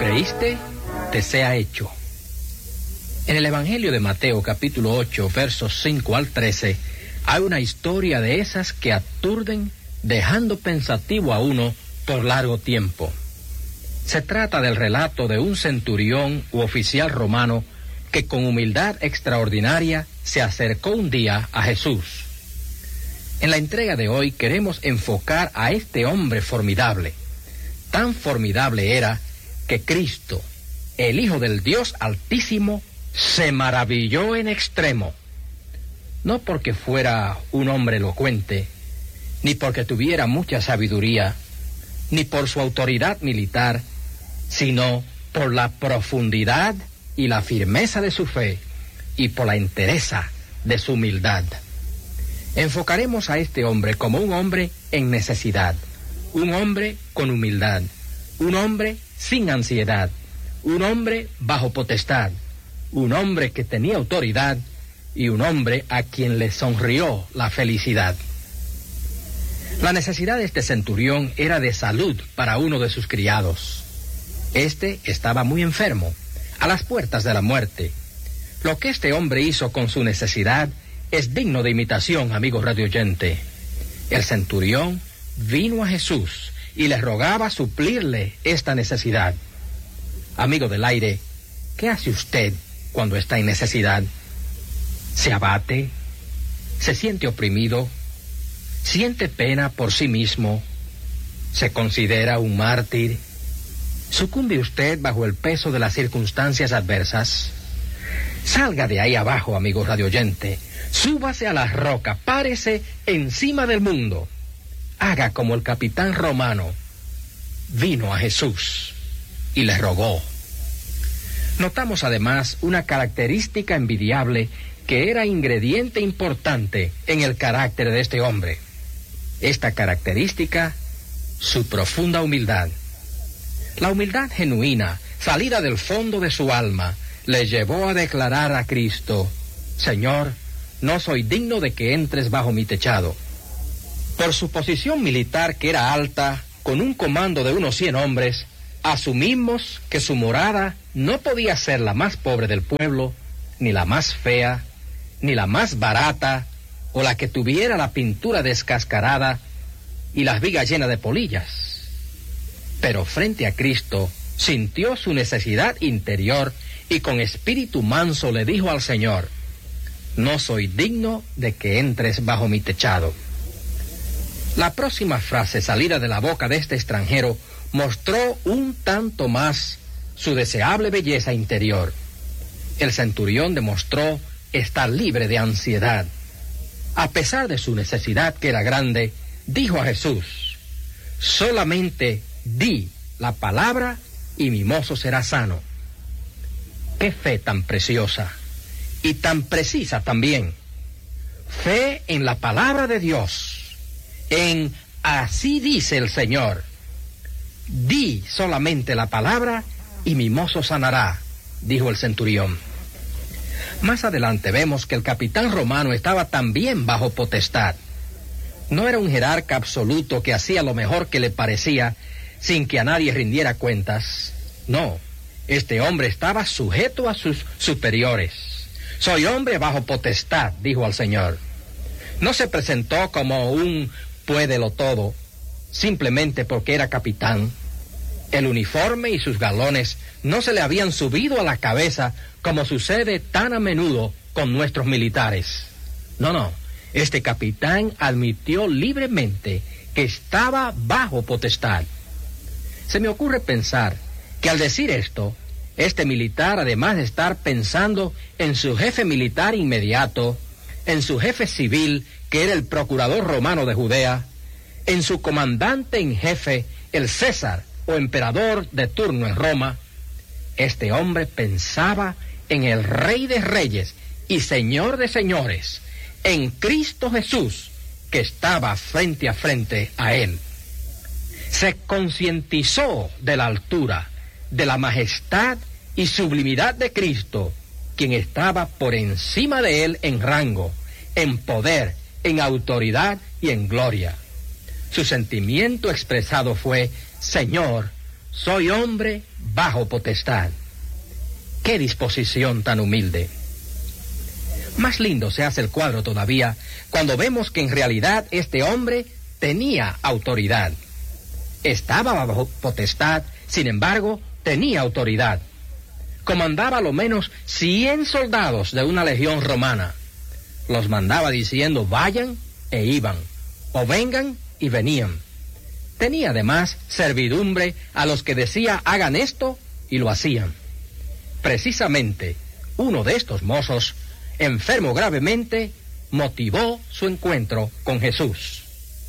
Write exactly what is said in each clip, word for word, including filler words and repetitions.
creíste, te sea hecho. En el Evangelio de Mateo, capítulo ocho, versos cinco al trece, hay una historia de esas que aturden, dejando pensativo a uno por largo tiempo. Se trata del relato de un centurión u oficial romano que con humildad extraordinaria se acercó un día a Jesús. En la entrega de hoy queremos enfocar a este hombre formidable. Tan formidable era que Cristo, el Hijo del Dios Altísimo, se maravilló en extremo. No porque fuera un hombre elocuente, ni porque tuviera mucha sabiduría, ni por su autoridad militar, sino por la profundidad y la firmeza de su fe y por la entereza de su humildad. Enfocaremos a este hombre como un hombre en necesidad, un hombre con humildad, un hombre sin ansiedad, un hombre bajo potestad, un hombre que tenía autoridad y un hombre a quien le sonrió la felicidad. La necesidad de este centurión era de salud para uno de sus criados. Este estaba muy enfermo, a las puertas de la muerte. Lo que este hombre hizo con su necesidad es digno de imitación, amigo radioyente. El centurión vino a Jesús y le rogaba suplirle esta necesidad. Amigo del aire, ¿qué hace usted cuando está en necesidad? ¿Se abate? ¿Se siente oprimido? ¿Siente pena por sí mismo? ¿Se considera un mártir? ¿Sucumbe usted bajo el peso de las circunstancias adversas? Salga de ahí abajo, amigo radioyente. Súbase a la roca, párese encima del mundo. Haga como el capitán romano. Vino a Jesús y le rogó. Notamos además una característica envidiable que era ingrediente importante en el carácter de este hombre. Esta característica, su profunda humildad. La humildad genuina, salida del fondo de su alma, le llevó a declarar a Cristo: Señor, no soy digno de que entres bajo mi techado. Por su posición militar, que era alta, con un comando de unos cien hombres, asumimos que su morada no podía ser la más pobre del pueblo, ni la más fea, ni la más barata, o la que tuviera la pintura descascarada y las vigas llenas de polillas. Pero frente a Cristo sintió su necesidad interior y con espíritu manso le dijo al Señor: no soy digno de que entres bajo mi techado. La próxima frase salida de la boca de este extranjero mostró un tanto más su deseable belleza interior. El centurión demostró estar libre de ansiedad. A pesar de su necesidad, que era grande, dijo a Jesús: solamente di la palabra y mi mozo será sano. Qué fe tan preciosa y tan precisa también. Fe en la palabra de Dios, en así dice el Señor. Di solamente la palabra y mi mozo sanará, dijo el centurión. Más adelante vemos que el capitán romano estaba también bajo potestad. No era un jerarca absoluto que hacía lo mejor que le parecía sin que a nadie rindiera cuentas. No, este hombre estaba sujeto a sus superiores. Soy hombre bajo potestad, dijo al Señor. No se presentó como un puédelo todo, simplemente porque era capitán. El uniforme y sus galones no se le habían subido a la cabeza como sucede tan a menudo con nuestros militares. No, no, este capitán admitió libremente que estaba bajo potestad. Se me ocurre pensar que al decir esto, este militar, además de estar pensando en su jefe militar inmediato, en su jefe civil, que era el procurador romano de Judea, en su comandante en jefe, el César o emperador de turno en Roma, este hombre pensaba en el Rey de Reyes y Señor de Señores, en Cristo Jesús, que estaba frente a frente a él. Se concientizó de la altura, de la majestad y sublimidad de Cristo, quien estaba por encima de él en rango, en poder, en autoridad y en gloria. Su sentimiento expresado fue: Señor, soy hombre bajo potestad. ¡Qué disposición tan humilde! Más lindo se hace el cuadro todavía cuando vemos que en realidad este hombre tenía autoridad. Estaba bajo potestad, sin embargo, tenía autoridad. Comandaba a lo menos cien soldados de una legión romana. Los mandaba diciendo vayan e iban, o vengan y venían. Tenía además servidumbre a los que decía hagan esto y lo hacían. Precisamente, uno de estos mozos, enfermo gravemente, motivó su encuentro con Jesús.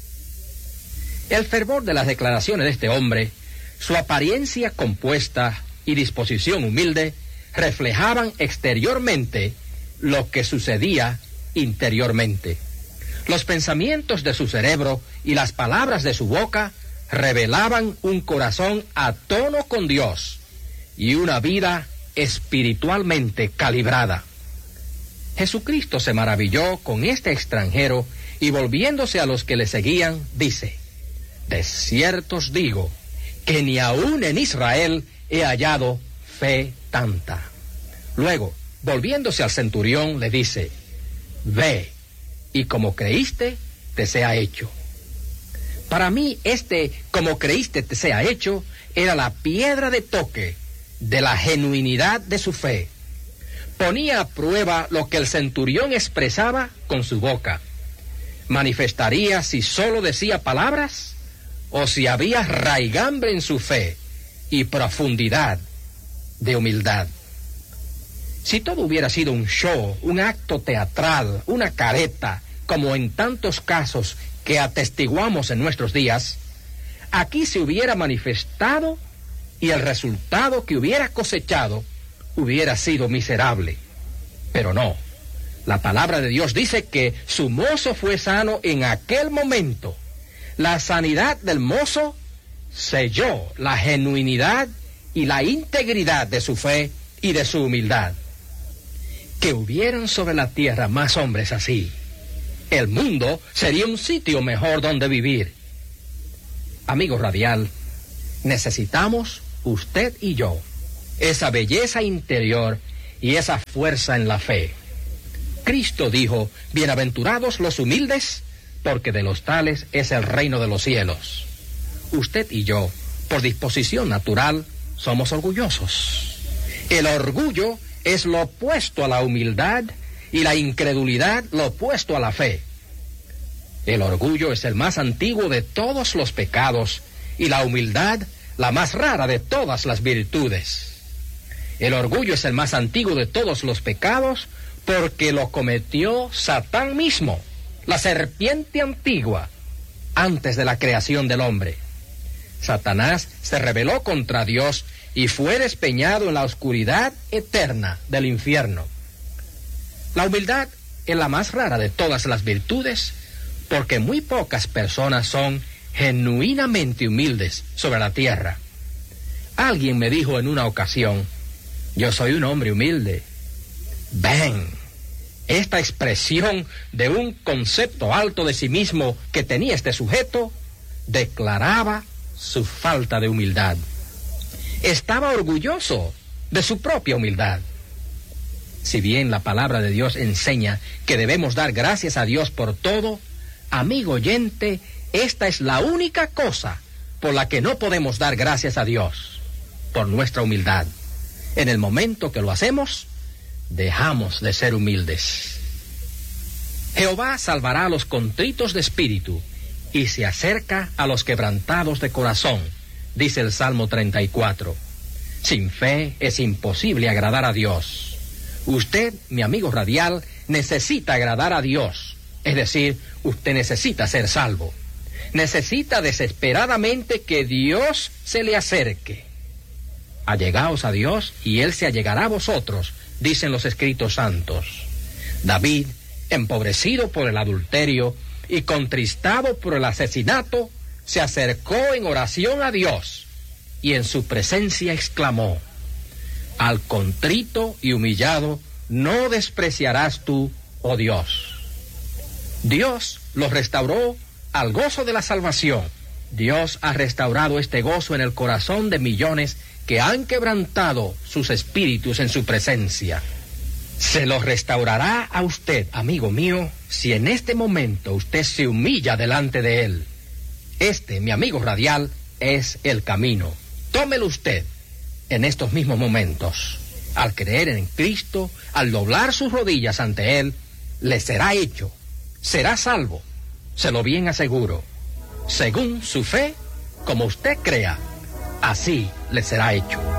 El fervor de las declaraciones de este hombre, su apariencia compuesta y disposición humilde, reflejaban exteriormente lo que sucedía interiormente. Los pensamientos de su cerebro y las palabras de su boca revelaban un corazón a tono con Dios y una vida espiritualmente calibrada. Jesucristo se maravilló con este extranjero y volviéndose a los que le seguían, dice: de cierto os digo que ni aun en Israel he hallado fe tanta. Luego, volviéndose al centurión, le dice: ve, y como creíste, te sea hecho. Para mí, este como creíste te sea hecho era la piedra de toque de la genuinidad de su fe. Ponía a prueba lo que el centurión expresaba con su boca. Manifestaría si solo decía palabras o si había raigambre en su fe y profundidad de humildad. Si todo hubiera sido un show, un acto teatral, una careta, como en tantos casos que atestiguamos en nuestros días, aquí se hubiera manifestado y el resultado que hubiera cosechado hubiera sido miserable. Pero no, la palabra de Dios dice que su mozo fue sano en aquel momento. La sanidad del mozo selló la genuinidad y la integridad de su fe y de su humildad. Que hubieran sobre la tierra más hombres así. El mundo sería un sitio mejor donde vivir. Amigo radial, necesitamos, usted y yo, esa belleza interior y esa fuerza en la fe. Cristo dijo: bienaventurados los humildes, porque de los tales es el reino de los cielos. Usted y yo, por disposición natural, somos orgullosos. El orgullo es lo opuesto a la humildad y la incredulidad lo opuesto a la fe. El orgullo es el más antiguo de todos los pecados y la humildad la más rara de todas las virtudes. El orgullo es el más antiguo de todos los pecados porque lo cometió Satán mismo, la serpiente antigua, antes de la creación del hombre. Satanás se rebeló contra Dios y fue despeñado en la oscuridad eterna del infierno. La humildad es la más rara de todas las virtudes porque muy pocas personas son genuinamente humildes sobre la tierra. Alguien me dijo en una ocasión: yo soy un hombre humilde. Ven, esta expresión de un concepto alto de sí mismo que tenía este sujeto declaraba su falta de humildad. Estaba orgulloso de su propia humildad. Si bien la palabra de Dios enseña que debemos dar gracias a Dios por todo, amigo oyente, esta es la única cosa por la que no podemos dar gracias a Dios, por nuestra humildad. En el momento que lo hacemos, dejamos de ser humildes. Jehová salvará a los contritos de espíritu y se acerca a los quebrantados de corazón, dice el Salmo treinta y cuatro. Sin fe es imposible agradar a Dios. Usted, mi amigo radial, necesita agradar a Dios, es decir, usted necesita ser salvo. Necesita desesperadamente que Dios se le acerque. Allegaos a Dios y Él se allegará a vosotros, dicen los escritos santos. David, empobrecido por el adulterio y contristado por el asesinato, se acercó en oración a Dios y en su presencia exclamó: al contrito y humillado no despreciarás tú, oh Dios. Dios los restauró al gozo de la salvación Dios ha restaurado este gozo en el corazón de millones que han quebrantado sus espíritus en su presencia. Se lo restaurará a usted, amigo mío, si en este momento usted se humilla delante de Él. Este, mi amigo radial, es el camino. Tómelo usted en estos mismos momentos. Al creer en Cristo, al doblar sus rodillas ante Él, le será hecho, será salvo, se lo bien aseguro. Según su fe, como usted crea, así le será hecho.